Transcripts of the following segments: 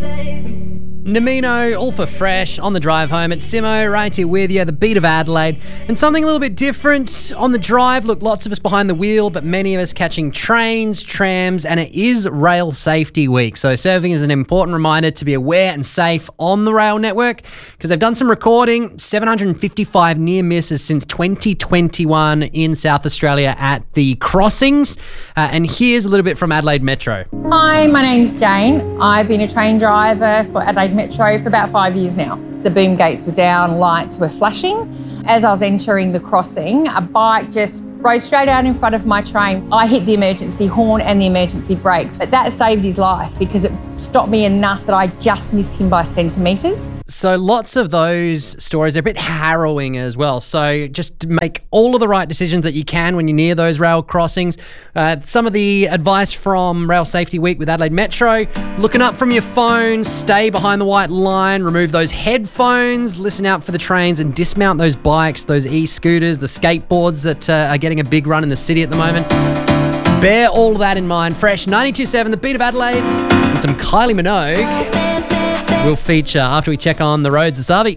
Namino, all for fresh, on the drive home. It's Simo, right here with you, the beat of Adelaide. And something a little bit different on the drive. Look, lots of us behind the wheel, but many of us catching trains, trams, and it is Rail Safety Week. So serving as an important reminder to be aware and safe on the rail network, because they've done some recording, 755 near misses since 2021 in South Australia at the crossings. And here's a little bit from Adelaide Metro. Hi, my name's Jane. I've been a train driver for Adelaide Metro for about 5 years now. The boom gates were down, lights were flashing. As I was entering the crossing, a bike just rode straight out in front of my train. I hit the emergency horn and the emergency brakes, but that saved his life because it stopped me enough that I just missed him by centimetres. So lots of those stories are a bit harrowing as well. So just make all of the right decisions that you can when you're near those rail crossings. Some of the advice from Rail Safety Week with Adelaide Metro: looking up from your phone, stay behind the white line, remove those headphones, listen out for the trains and dismount those bikes, those e-scooters, the skateboards that are getting a big run in the city at the moment. Bear all of that in mind. Fresh 92.7, the beat of Adelaide, and some Kylie Minogue will feature after we check on the roads this Avi.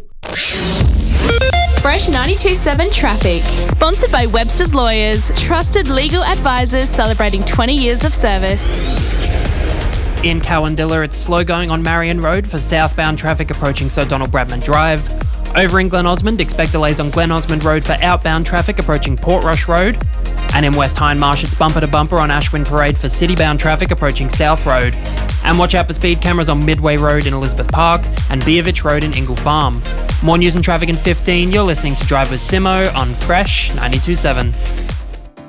Fresh 92.7 Traffic. Sponsored by Webster's Lawyers, trusted legal advisors celebrating 20 years of service. In Cowandilla, it's slow going on Marion Road for southbound traffic approaching Sir Donald Bradman Drive. Over in Glen Osmond, expect delays on Glen Osmond Road for outbound traffic approaching Portrush Road. And in West Hindmarsh, it's bumper to bumper on Ashwin Parade for citybound traffic approaching South Road. And watch out for speed cameras on Midway Road in Elizabeth Park and Beervich Road in Ingle Farm. More news and traffic in 15. You're listening to Drive with Simo on Fresh 92.7.